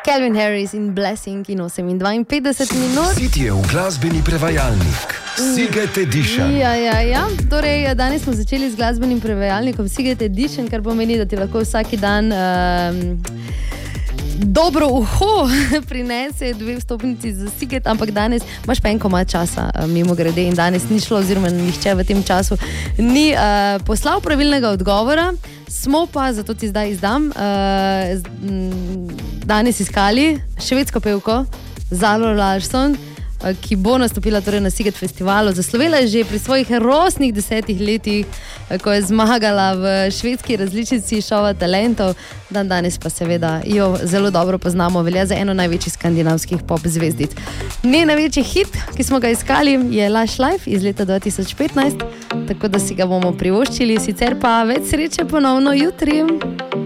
Calvin Harris in Blessing in 8:52 minut. Sit je v glasbeni prevajalnik. Siget Edition. Ja. Torej, danes smo začeli z glasbenim prevajalnikom Siget Edition, kar pomeni, da ti lahko vsak dan dobro uho prinese 2 vstopnici za Siget, ampak danes imaš pa en komad časa, mimo grede, in danes ni šlo, oziroma nihče v tem času ni poslal pravilnega odgovora. Smo pa, zato ti zdaj izdam, danes iskali švedsko pevko Zalo Larsson, ki bo nastopila torej na Siget festivalu. Zaslovela je že pri svojih rosnih 10 letih, ko je zmagala v švedski različici šova talentov. Danes pa seveda jo zelo dobro poznamo, velja za eno največjih skandinavskih pop zvezdic. Njen največji hit, ki smo ga iskali, je Lush Life iz leta 2015, tako da si ga bomo privoščili, sicer pa več sreče ponovno jutri.